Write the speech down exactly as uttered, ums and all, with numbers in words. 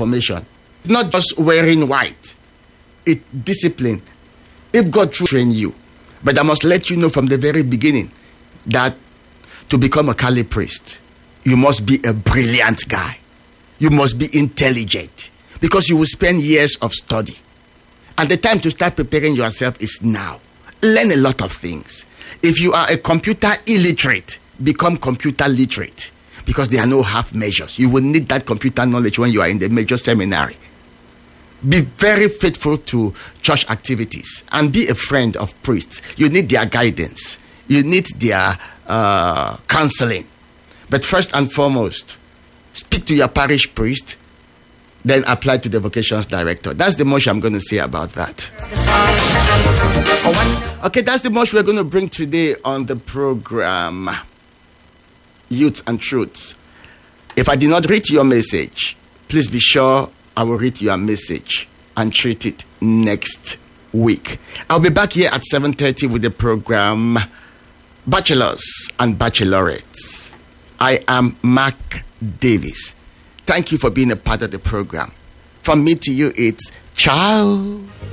formation. It's not just wearing white. It's discipline. If God train you, but I must let you know from the very beginning that to become a Kali priest, you must be a brilliant guy. You must be intelligent, because you will spend years of study. And the time to start preparing yourself is now. Learn a lot of things. If you are a computer illiterate, become computer literate, because there are no half measures. You will need that computer knowledge when you are in the major seminary. Be very faithful to church activities and be a friend of priests. You need their guidance. You need their uh, counseling. But first and foremost, speak to your parish priest, then apply to the vocations director. That's the most I'm going to say about that. Okay, that's the most we're going to bring today on the program, Youth and Truth. If I did not read your message, please be sure I will read your message and treat it next week. I'll be back here at seven thirty with the program Bachelors and Bachelorettes. I am Mark Davis. Thank you for being a part of the program. From me to you, it's ciao.